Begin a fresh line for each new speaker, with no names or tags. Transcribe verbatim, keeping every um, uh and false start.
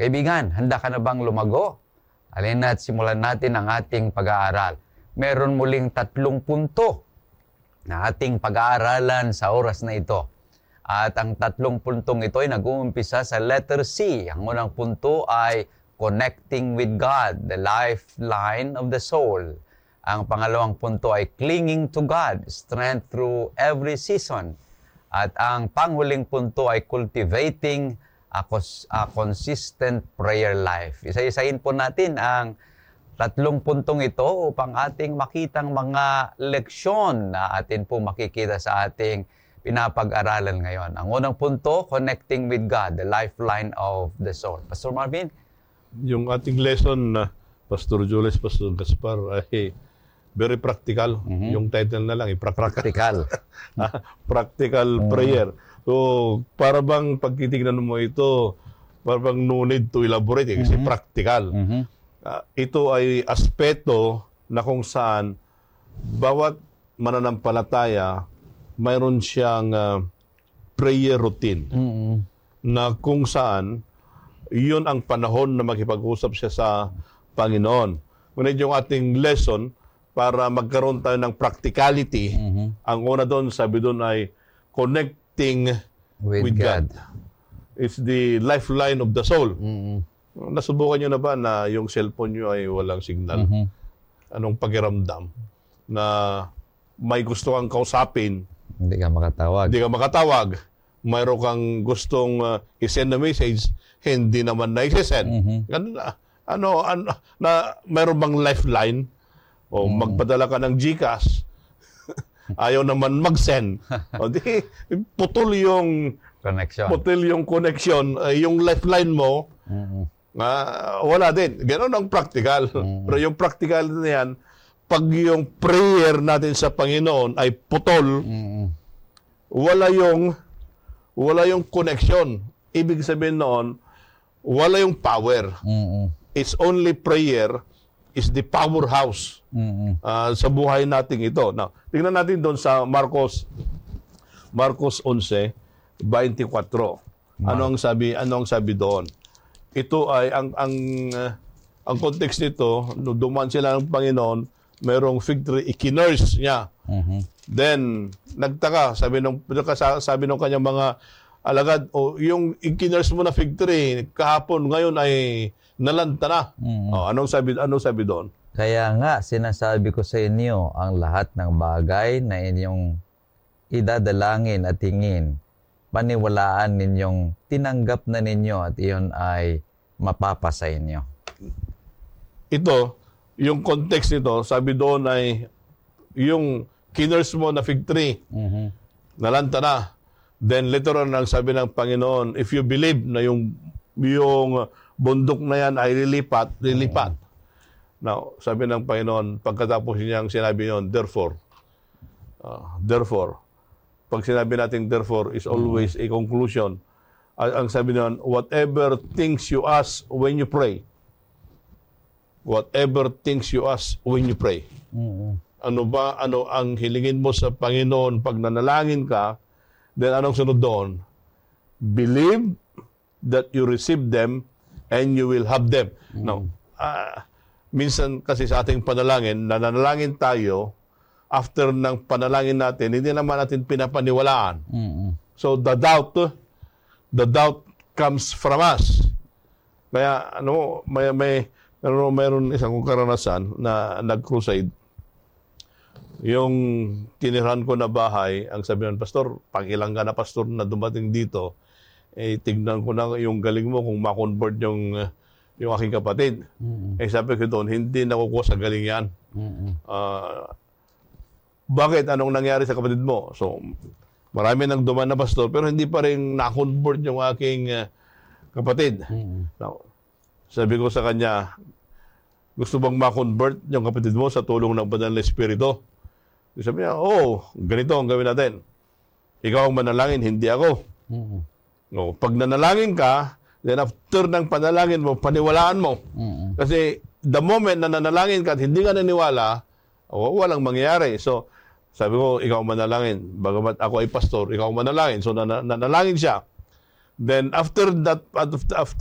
Kaibigan, handa ka na bang lumago? Halina at simulan natin ang ating pag-aaral. Meron muling tatlong punto na ating pag-aaralan sa oras na ito. At ang tatlong puntong ito ay nag-uumpisa sa letter C. Ang unang punto ay connecting with God, the lifeline of the soul. Ang pangalawang punto ay clinging to God, strength through every season. At ang panghuling punto ay cultivating a, cons- a consistent prayer life. Isa-isahin po natin ang tatlong puntong ito upang ating makitang mga leksyon na atin po makikita sa ating pinapag-aralan ngayon. Ang unang punto, connecting with God, the lifeline of the soul. Pastor Marvin?
Yung ating lesson na uh, Pastor Jules, Pastor Gaspar ay very practical. Mm-hmm. Yung title na lang,
practical.
Practical mm-hmm. prayer. So, para bang pagtitignan mo ito, para bang no need to elaborate eh, kasi mm-hmm. practical. Mm-hmm. Uh, ito ay aspeto na kung saan bawat mananampalataya mayroon siyang uh, prayer routine mm-hmm. na kung saan yun ang panahon na makipag-usap siya sa Panginoon. Ngunit yung ating lesson para magkaroon tayo ng practicality, mm-hmm. ang una doon, sabi doon ay connecting with, with God. God. It's the lifeline of the soul. Mm-hmm. Nasubukan nyo na ba na yung cellphone nyo ay walang signal? Mm-hmm. Anong pakiramdam? Na may gusto kang kausapin,
hindi ka makatawag.
Hindi ka makatawag. Mayroon kang gustong uh, i-send na message, hindi naman na i-send. Mm-hmm. Ganun na. Ano, ano, na mayroon bang lifeline? O mm-hmm. magpadala ka ng GCash, ayaw naman mag-send. O di, putol yung
connection.
Putol yung connection, uh, yung lifeline mo, mm-hmm. uh, wala din. Ganun ang practical. Mm-hmm. Pero yung practical na yan, pag yung prayer natin sa Panginoon ay putol, mm-hmm. wala yung wala yung connection. Ibig sabihin noon, wala yung power. Mm-hmm. It's only prayer is the powerhouse mm-hmm. uh, sa buhay natin ito. Now, tingnan natin doon sa Marcos Marcos eleven twenty-four. Ano ang sabi ano ang sabi doon? Ito ay ang ang uh, ang context nito, no, dumaan sila ng Panginoon, merong fig tree, ikinurse niya. Mm-hmm. Then, nagtaka, sabi nung, sabi nung kanyang mga alagad, o oh, yung ikinurse mo na fig tree, kahapon, ngayon ay nalanta na. Mm-hmm. Oh, anong sabi, anong sabi doon?
Kaya nga, sinasabi ko sa inyo, ang lahat ng bagay na inyong idadalangin at hingin, paniwalaan ninyong tinanggap na ninyo at iyon ay mapapasa inyo.
Ito, yung context nito, sabi doon ay yung kinurse mo na fig tree, mm-hmm. nalanta na. Then later on, ang sabi ng Panginoon, if you believe na yung, yung bundok na yan ay lilipat, lilipat. Mm-hmm. Now, sabi ng Panginoon, pagkatapos niyang sinabi yun, therefore, uh, therefore, pag sinabi natin therefore is always mm-hmm. a conclusion. Uh, ang sabi niyon, whatever things you ask when you pray, whatever things you ask when you pray. Mm-hmm. Ano ba, ano ang hilingin mo sa Panginoon pag nanalangin ka, then anong sunod doon? Believe that you receive them and you will have them. Mm-hmm. Now, uh, minsan kasi sa ating panalangin, nananalangin tayo, after ng panalangin natin, hindi naman natin pinapaniwalaan. Mm-hmm. So, the doubt, the doubt comes from us. Kaya, ano, may, may, Pero mayroon isang kong karanasan na nag-crusade. Yung tinirahan ko na bahay, ang sabi ng pastor, pag ilang ka na pastor na dumating dito, eh tignan ko na yung galing mo kung ma-convert yung, yung aking kapatid. Mm-hmm. Eh sabi ko doon, hindi nakukuha sa galing yan. Mm-hmm. Uh, bakit? Anong nangyari sa kapatid mo? So, marami nang duman na pastor, pero hindi pa rin na-convert yung aking uh, kapatid. Mm-hmm. Now, sabi ko sa kanya, gusto bang ma-convert yung kapatid mo sa tulong ng Banal na Espiritu? Sabi niya, oo, oh, ganito ang gawin natin. Ikaw ang manalangin, hindi ako. Mm-hmm. No, pag nanalangin ka, then after ng panalangin mo, paniwalaan mo. Mm-hmm. Kasi the moment na nanalangin ka at hindi ka naniwala, oh, walang mangyayari. So, sabi ko, ikaw ang manalangin. Bagamat ako ay pastor, ikaw ang manalangin. So, nan- nanalangin siya. Then after that, after